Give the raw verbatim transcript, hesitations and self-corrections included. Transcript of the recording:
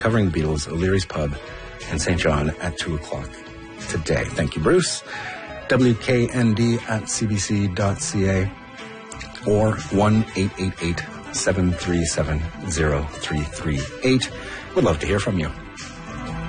covering the Beatles, O'Leary's Pub in Saint John at two o'clock today. Thank you, Bruce. W K N D at c b c dot c a or one eight eight eight, seven three seven, zero three three eight. Would love to hear from you.